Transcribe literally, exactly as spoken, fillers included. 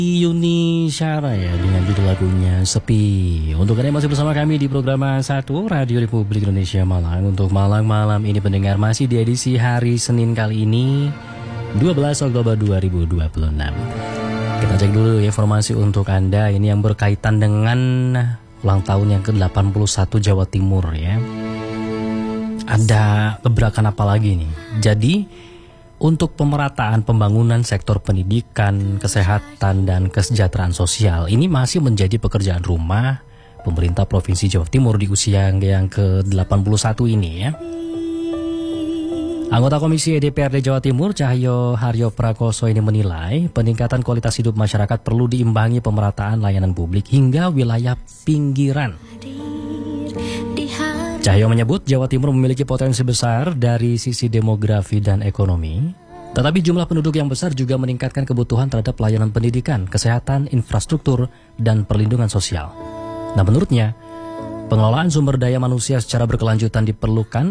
Yuni Syara ya dengan judul lagunya Sepi. Untuk Anda masih bersama kami di program satu Radio Republik Indonesia Malang. Untuk Malang malam ini pendengar masih di edisi hari Senin kali ini dua belas Oktober dua ribu dua puluh enam. Kita cek dulu informasi untuk Anda ini yang berkaitan dengan ulang tahun yang ke delapan puluh satu Jawa Timur ya. Ada gebrakan apa lagi nih? Jadi untuk pemerataan pembangunan sektor pendidikan, kesehatan, dan kesejahteraan sosial ini masih menjadi pekerjaan rumah pemerintah Provinsi Jawa Timur di usia yang ke delapan puluh satu ini ya. Anggota Komisi D P R D Jawa Timur Cahyo Haryo Prakoso ini menilai peningkatan kualitas hidup masyarakat perlu diimbangi pemerataan layanan publik hingga wilayah pinggiran. Cahyo menyebut Jawa Timur memiliki potensi besar dari sisi demografi dan ekonomi, tetapi jumlah penduduk yang besar juga meningkatkan kebutuhan terhadap pelayanan pendidikan, kesehatan, infrastruktur, dan perlindungan sosial. Nah menurutnya, pengelolaan sumber daya manusia secara berkelanjutan diperlukan